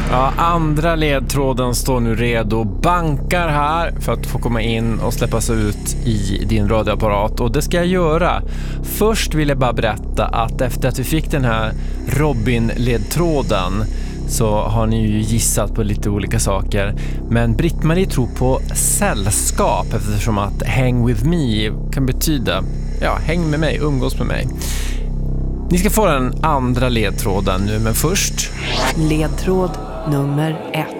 Ja, andra ledtråden står nu redo. Bankar här för att få komma in och släppas ut i din radioapparat. Och det ska jag göra. Först vill jag bara berätta att efter att vi fick den här Robin-ledtråden så har ni ju gissat på lite olika saker. Men Britt-Marie tror på sällskap eftersom att hang with me kan betyda häng med mig, umgås med mig. Ni ska få den andra ledtråden nu, men först... Ledtråd nummer 1.